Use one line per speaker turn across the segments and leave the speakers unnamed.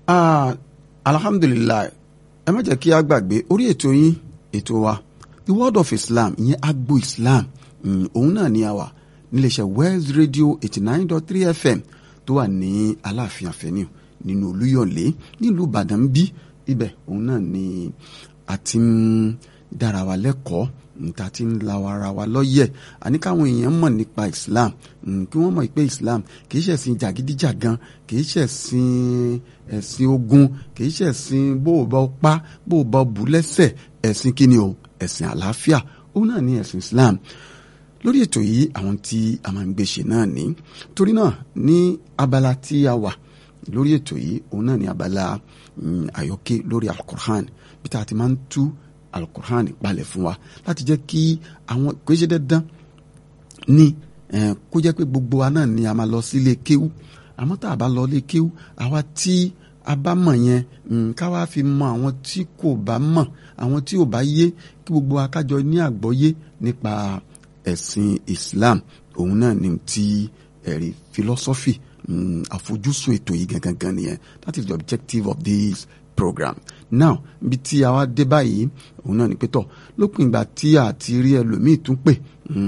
Alhamdulillah, ẹ má jẹ́ kí a gbàgbé orí ètò yín, ètò wa The World of Islam, ìyẹn agbo Islam, òun náà ni a wà níléeṣẹ́ Wells Radio 89.3 FM tó wà ní Aláàfin Avenue nínú Olúyọ̀lé nílùú Ìbàdàn bí ibẹ̀ òun náà ni a ti ń dára wa lẹ́kọ̀ọ́ níta tí ń la ara wa lọ́yẹ̀ àní káwọn èèyàn mọ̀ nípa Islam, kí wọ́n mọ̀ pé Islam kì í ṣẹ̀sìn jàgídíjàgan, kì í ṣẹ̀sìn ẹ̀sìn ogun, kì í ṣẹ̀sìn bó o bá pa bó o bá bù lẹ́sẹ̀, ẹ̀sìn kíni o, ẹ̀sìn àlàáfíà, òun náà ni ẹ̀sìn Islam. Lórí ètò yìí àwọn tí a máa ń gbé ṣe náà ní torí náà ní abala tí a wà lórí ètò yìí òun náà ní abala àyọkẹ́ lórí Al-Qur'an bí tá a ti máa ń tú Al-Qur'an palẹ̀ fún wa láti jẹ́ kí àwọn kò ṣe dandan ní kó jẹ́ pé gbogbo wa náà ni a máa lọ sílé kéwú, àmọ́ tá a bá lọ lé kéwú àwa tí a bá mọ̀ yẹn ká wá fi mọ àwọn tí kò bá mọ̀, àwọn tí ò bá yé, kí gbogbo akájọ ní àgbọ́yé nípa ẹ̀sìn Islam. Òun náà ni ti ẹ̀rí philosophy, àfojúsùn ètò yìí gangan nìyẹn. That is the objective of this program. Now bí tí a wá dé báyìí òun náà ni pé tọ̀ lópin ìgbà tí a ti rí ẹlòmíì tún pè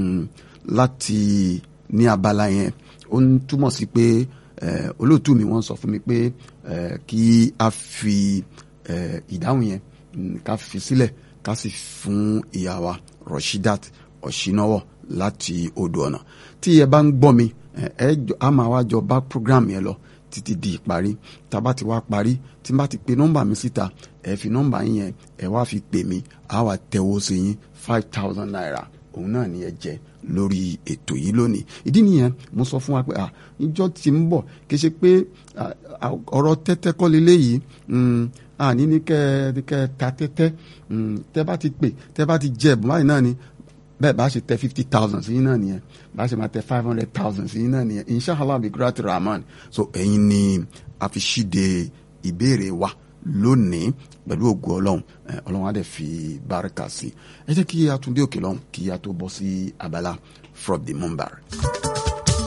láti ní abala yẹn, ó ń túmọ̀ sí pé olóòtú mi wọ́n sọ fún mi pé kí a fi ìdáhùn yẹn ká fi sílẹ̀ ká sì fún ìyá wa Rashidat Ọ̀ṣínáwọ̀ láti Odò Ọ̀nà. Tí ẹ bá ń gbọ́ mi a máa wá jọ bá program yẹn lọ títí di ìparí. Tá bá ti wá parí, tí n bá ti pe nọ́mbà mi síta, ẹ fi nọ́mbà yín yẹn ẹ wá fi pè mí, a wá tẹ̀wọ́ sí yín 5,000 naira. Òun náà ni ẹ jẹ lórí ètò yìí lónìí. Ìdí nìyẹn mo sọ fún wa pé ìjọ tí ń bọ̀ kì í ṣe pé ọ̀rọ̀ tẹ́tẹ́ kọ́ leléyìí, àní ní kẹ́ ta tẹ́tẹ́, tẹ́ bá ti pè, tẹ́ bá ti jẹ ẹ̀bùn báyìí náà ni bẹ́ẹ̀ bá ṣe tẹ 50,000 sí yín náà nìyẹn, bá ṣe máa tẹ 500,000 sí yín náà nìyẹn, inshallah bi kurati rahman. So ẹ̀yin ni a fi ṣíde ìbéèrè wa lónìí pẹ̀lú ògo Ọlọ́run, Ọlọ́run á dẹ̀ fi báràkà sí. Ẹ jẹ́ kí a tún dé òkè lọ́hùn kí a tó bọ́ sí abala from the mumbar.